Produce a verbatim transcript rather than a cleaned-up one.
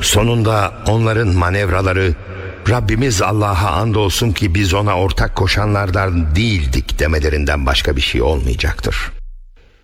Sonunda onların manevraları Rabbimiz Allah'a andolsun ki biz ona ortak koşanlardan değildik demelerinden başka bir şey olmayacaktır.